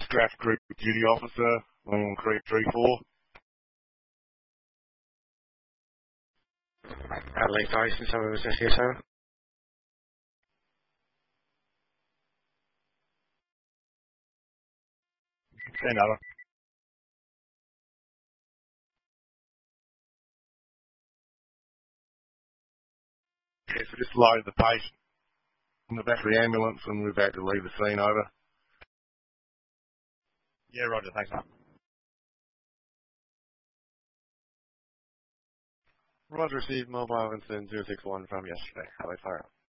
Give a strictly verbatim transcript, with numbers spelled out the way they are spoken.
Strath Group Duty Officer, Long Creek three four. Adelaide Dyson, so it was S S O. Send over. Yes, we just loaded the patient in the back of the ambulance and we're about to leave the scene over. Yeah, roger, thanks, mate. Roger, received mobile incident zero six one from yesterday. Adelaide Fire.